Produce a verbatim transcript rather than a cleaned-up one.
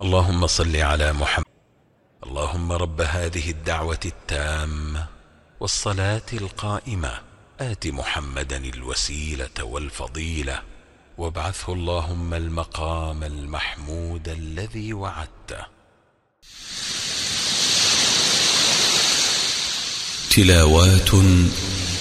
اللهم صل على محمد. اللهم رب هذه الدعوة التامة والصلاة القائمة آت محمدا الوسيلة والفضيلة وابعثه اللهم المقام المحمود الذي وعدته. تلاوات